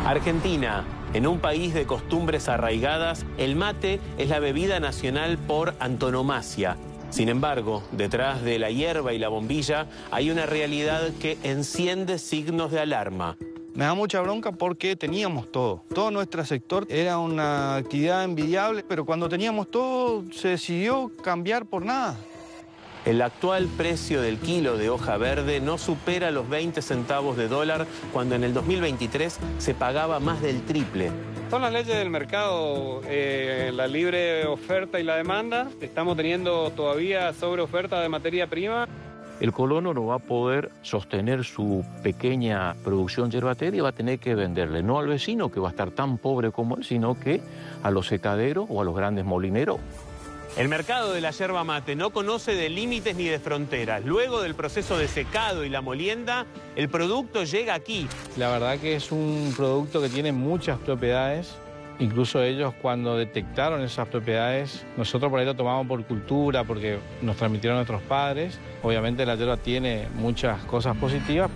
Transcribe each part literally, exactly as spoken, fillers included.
Argentina, en un país de costumbres arraigadas, el mate es la bebida nacional por antonomasia. Sin embargo, detrás de la hierba y la bombilla hay una realidad que enciende signos de alarma. Me da mucha bronca porque teníamos todo. Todo nuestro sector era una actividad envidiable, pero cuando teníamos todo se decidió cambiar por nada. El actual precio del kilo de hoja verde no supera los veinte centavos de dólar, cuando en el dos mil veintitrés se pagaba más del triple. Son las leyes del mercado, eh, la libre oferta y la demanda. Estamos teniendo todavía sobreoferta de materia prima. El colono no va a poder sostener su pequeña producción yerbatera y va a tener que venderle, no al vecino que va a estar tan pobre como él, sino que a los secaderos o a los grandes molineros. El mercado de la yerba mate no conoce de límites ni de fronteras. Luego del proceso de secado y la molienda, el producto llega aquí. La verdad que es un producto que tiene muchas propiedades. Incluso ellos, cuando detectaron esas propiedades, nosotros por ahí lo tomamos por cultura, porque nos transmitieron nuestros padres. Obviamente la yerba tiene muchas cosas positivas.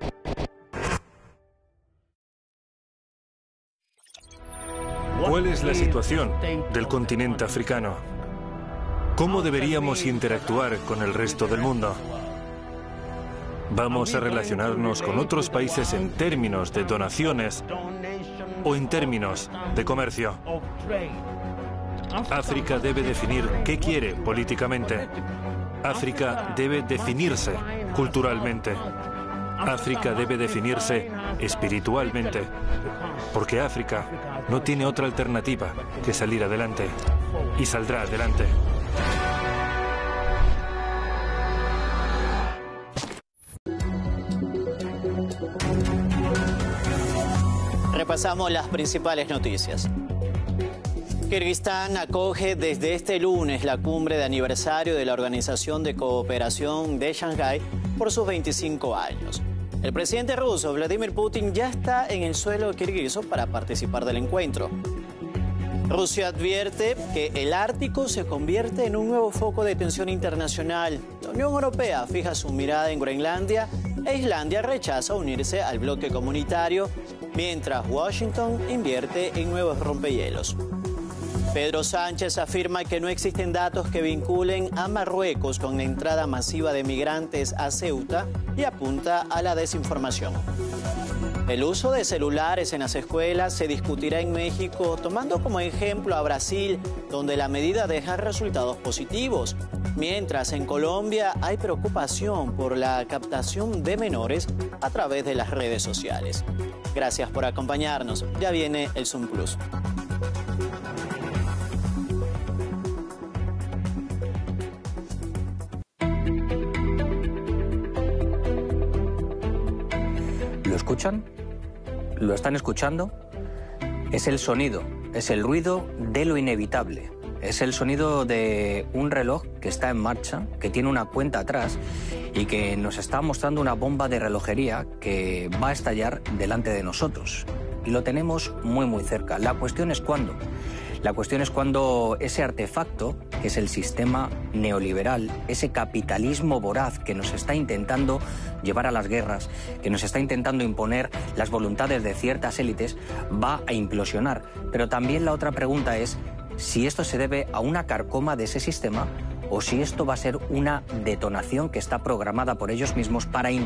¿Cuál es la situación del continente africano? ¿Cómo deberíamos interactuar con el resto del mundo? ¿Vamos a relacionarnos con otros países en términos de donaciones o en términos de comercio? África debe definir qué quiere políticamente. África debe definirse culturalmente. África debe definirse espiritualmente. Porque África no tiene otra alternativa que salir adelante. Y saldrá adelante. Repasamos las principales noticias. Kirguistán acoge desde este lunes la cumbre de aniversario de la Organización de Cooperación de Shanghái por sus veinticinco años. El presidente ruso, Vladimir Putin, ya está en el suelo kirguizo para participar del encuentro. Rusia advierte que el Ártico se convierte en un nuevo foco de tensión internacional. La Unión Europea fija su mirada en Groenlandia e Islandia rechaza unirse al bloque comunitario, mientras Washington invierte en nuevos rompehielos. Pedro Sánchez afirma que no existen datos que vinculen a Marruecos con la entrada masiva de migrantes a Ceuta y apunta a la desinformación. El uso de celulares en las escuelas se discutirá en México, tomando como ejemplo a Brasil, donde la medida deja resultados positivos, mientras en Colombia hay preocupación por la captación de menores a través de las redes sociales. Gracias por acompañarnos. Ya viene el Zoom Plus. ¿Lo escuchan? ¿Lo están escuchando? Es el sonido, es el ruido de lo inevitable. Es el sonido de un reloj que está en marcha, que tiene una cuenta atrás y que nos está mostrando una bomba de relojería que va a estallar delante de nosotros. Y lo tenemos muy muy cerca. La cuestión es cuándo. La cuestión es cuando ese artefacto, que es el sistema neoliberal, ese capitalismo voraz que nos está intentando llevar a las guerras, que nos está intentando imponer las voluntades de ciertas élites, va a implosionar. Pero también la otra pregunta es si esto se debe a una carcoma de ese sistema o si esto va a ser una detonación que está programada por ellos mismos para